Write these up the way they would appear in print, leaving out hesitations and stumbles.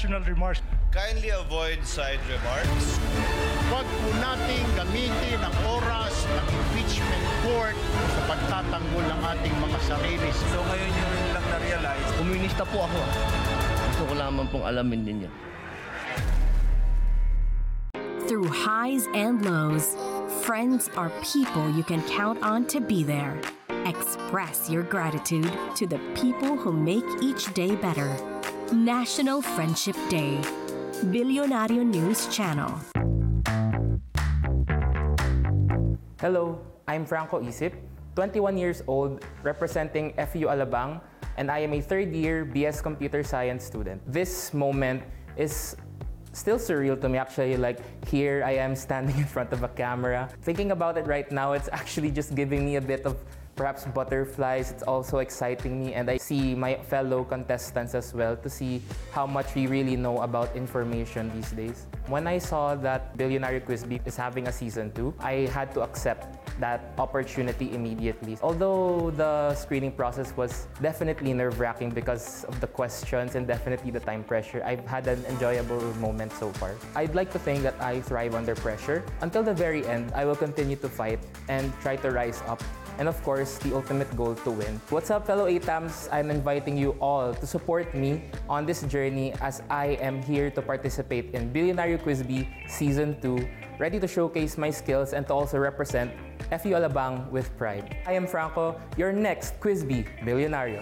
personal remarks. Kindly avoid side remarks. Huwag po nating gamitin ang oras ng impeachment court sa pagtatanggol ng ating mga sarili. So ngayon nyo rin lang na-realize. Komunista po ako. Gusto ko lamang pong alamin ninyo. Through highs and lows, friends are people you can count on to be there. Express your gratitude to the people who make each day better. National Friendship Day. Billionario News Channel. Hello, I'm Franco Isip, 21 years old, representing FU Alabang, and I am a third-year BS Computer Science student. This moment is still surreal to me, actually. Like, here I am standing in front of a camera. Thinking about it right now, it's actually just giving me a bit of perhaps butterflies. It's also exciting me, and I see my fellow contestants as well to see how much we really know about information these days. When I saw that Billionaire Quiz Bee is having a season 2, I had to accept that opportunity immediately. Although the screening process was definitely nerve-wracking because of the questions and definitely the time pressure, I've had an enjoyable moment so far. I'd like to think that I thrive under pressure. Until the very end, I will continue to fight and try to rise up. And of course, the ultimate goal to win. What's up, fellow ATAMs? I'm inviting you all to support me on this journey as I am here to participate in Billionaire Quiz Bee Season 2, ready to showcase my skills and to also represent FU Alabang with pride. I am Franco, your next Quiz Bee Billionario.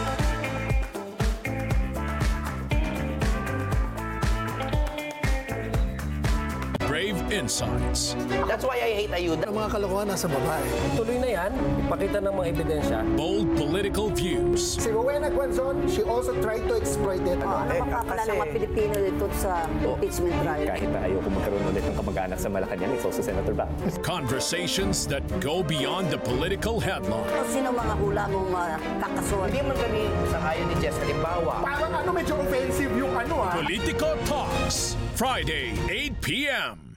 Brave Insights. That's why I hate ayuda. Ang mga kalokohan nasa babae. Tuloy na yan, ipakita ng mga ebidensya. Bold political views. Si Rowena Guanzon, she also tried to exploit it. Napakakala ng mga Pilipino dito sa impeachment trial. Kahit na ayaw ko magkaroon ulit ng kamag-anak sa Malacanang, it's also Senator Bang. Conversations that go beyond the political headline. Sino mga hula mong kakasuhan? Hindi man kami sangayon ni Jess. Halimbawa, Parang medyo offensive yung Politico Talks, Friday, 8 p.m.